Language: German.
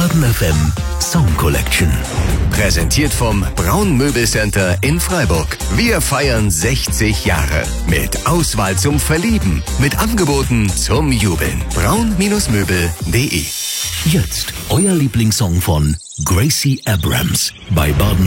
Baden FM Song Collection. Präsentiert vom Braun Möbelcenter in Freiburg. Wir feiern 60 Jahre. Mit Auswahl zum Verlieben. Mit Angeboten zum Jubeln. braun-möbel.de. Jetzt euer Lieblingssong von Gracie Abrams bei Baden